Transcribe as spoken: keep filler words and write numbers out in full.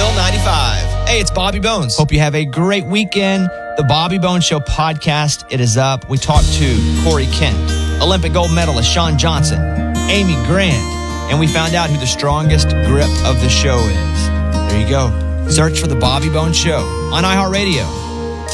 Channel ninety-five. Hey, it's Bobby Bones. Hope you have a great weekend. The Bobby Bones Show podcast, it is up. We talked to Corey Kent, Olympic gold medalist Shawn Johnson, Amy Grant, and we found out who the strongest grip of the show is. There you go. Search for The Bobby Bones Show on iHeartRadio.